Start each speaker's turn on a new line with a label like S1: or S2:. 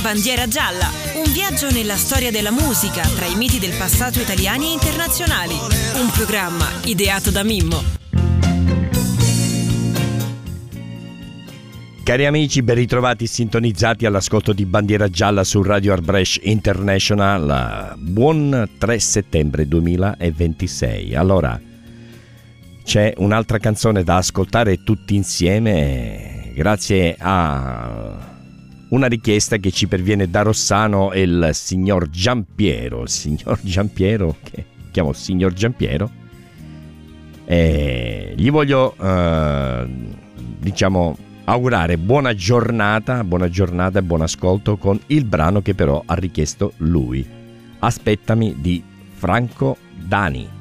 S1: Bandiera gialla, un viaggio nella storia della musica tra i miti del passato italiani e internazionali. Un programma ideato da Mimmo.
S2: Cari amici, ben ritrovati sintonizzati all'ascolto di Bandiera Gialla su Radio Arbresh International. Buon 3 settembre 2026. Allora, c'è un'altra canzone da ascoltare tutti insieme grazie a una richiesta che ci perviene da Rossano e il signor Giampiero. Il signor Giampiero, che chiamo signor Giampiero. Gli voglio, augurare buona giornata e buon ascolto con il brano che però ha richiesto lui. Aspettami di Franco Dani.